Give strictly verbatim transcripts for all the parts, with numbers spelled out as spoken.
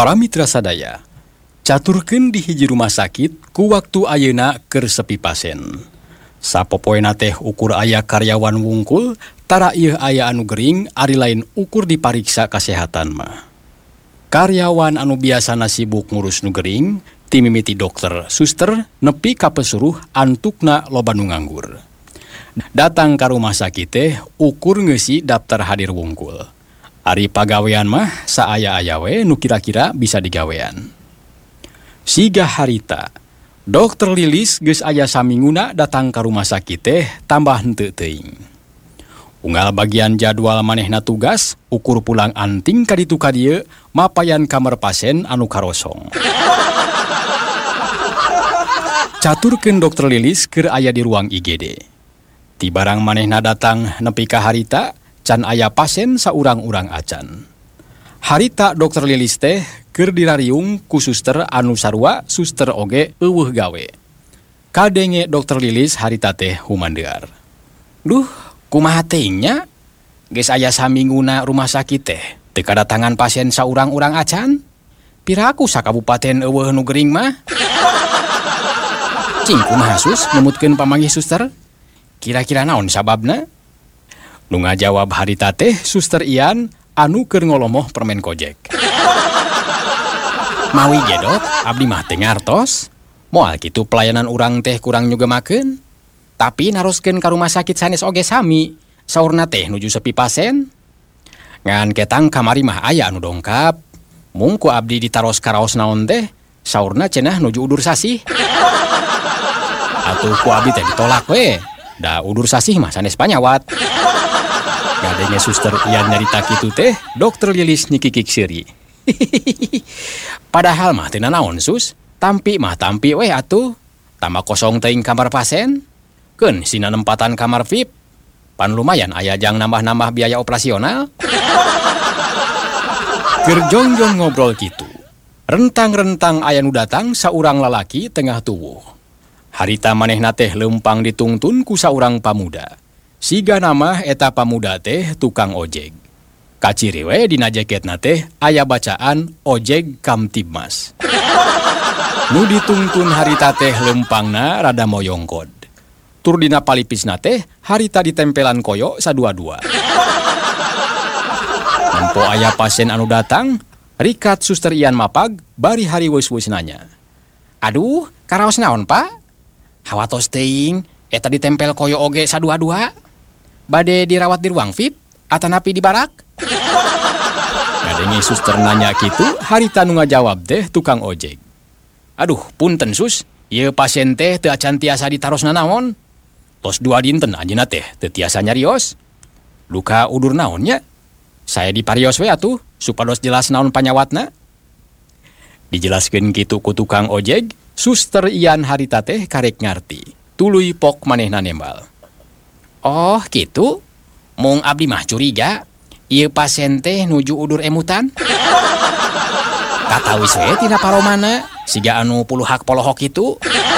Para mitra sadaya, caturkeun di hiji rumah sakit ku waktu ayeuna keur sepi pasien. Sapopoena teh ukur aya karyawan wungkul, tara ieu aya anu gering, ari lain ukur dipariksa kasehatan mah. Karyawan anu biasana sibuk ngurus nu gering, ti mimiti dokter, suster, nepi ka pesuruh antukna loba nu nganggur. Datang ka rumah sakit teh ukur ngeusi daftar hadir wungkul. Ari pagawean mah saaya-aya we nu kira-kira bisa digawean. Siga harita, Dokter Lilis geus aya saminguna datang ka rumah sakit teh tambah henteu teuing. Unggal bagian jadwal manehna tugas, ukur pulang anting ka ditu ka dieu, mapayan kamar pasien anu karosong. Caturkeun Dokter Lilis keur aya di ruang I G D. Ti barang manehna datang nepi ka harita, can aya pasien saurang-urang acan. Harita Dokter Lilis teh keur dirariung ku suster anu sarua, suster oge eueuh gawe. Kadenge Dokter Lilis harita teh humandear. Duh, kumaha teuing nya? Geus aya samingguna rumah sakit teh teu kadatangan pasien saurang-urang acan? Piraku sakabupaten eueuh nu gering mah? Cing kumaha sus nemutkeun pamanggih suster? Kira-kira naon sababna? Nu ngajawab harita teh suster Ian anu keur ngolomoh permen kojek. Mawi ge dok, abdi mah teu ngartos. Moal kitu pelayanan urang teh kurang nyugemakeun. Tapi naroskeun ka rumah sakit sanes oge sami, saurna teh nuju sepi pasien. Ngan ketang kamari mah aya anu dongkap. Mung ku abdi ditaros karaos naon teh, saurna cenah nuju udur sasih. Atuh ku abdi teh ditolak we. Da udur sasih mah sanes panyawat. Gadenge suster Ian nyarita kitu teh, Dokter Lilis nyikikik seuri. Padahal mah teu naon sus, tampi mah tampi we atuh. Tambah kosong teuing kamar pasien. Keun sina nempatan kamar V I P. Pan lumayan aya jang nambah-nambah biaya operasional. Keur jongjong ngobrol kitu. Rentang-rentang aya nu datang saurang lalaki tengah tubuh. Harita manehna teh leumpang ditungtun ku saurang pamuda. Siga nama eta pamuda teh tukang ojek. Kaciri we dina jaketna teh aya bacaan ojek Kamtibmas. Nu ditungtun harita teh leumpangna rada moyongkod. Tur dina palipisna teh harita ditempelan koyo sadua-dua. Nempo aya pasien anu datang, rikat suster Ian mapag bari hari weus-weus nanya. Aduh, karaos naon pak? Hawatos teuing, eta ditempel koyo oge sadua-dua. Bade dirawat di ruang V I P atanapi di barak? Ngadenge suster nanya kitu, harita nu ngajawab teh tukang ojek. Aduh, punten sus, ieu pasien teh teu acan tiasa ditarosna naon. Tos dua dinten anjeunna teh teu tiasa nyarios. Luka udur naon nya? Saya diparios we atuh, supados jelas naon panyawatna. Dijelaskeun kitu ku tukang ojek, suster Ian harita teh karek ngarti. Tuluy pok manehna nembal. Oh gitu, mung abdi mah curiga, ieu pasien teh nuju udur emutan. Katawis we tina paromana, siga anu puluhak polohok itu.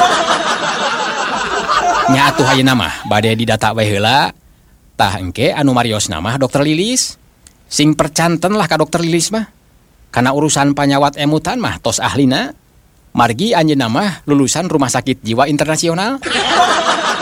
Nya atuh ayeuna mah bade didata we heula. Tah engke anu mariosna mah Dokter Lilis. Sing percanten lah ka Dokter Lilis mah. Kana urusan panyawat emutan mah tos ahlina. Margi anjeunna mah lulusan Rumah Sakit Jiwa Internasional.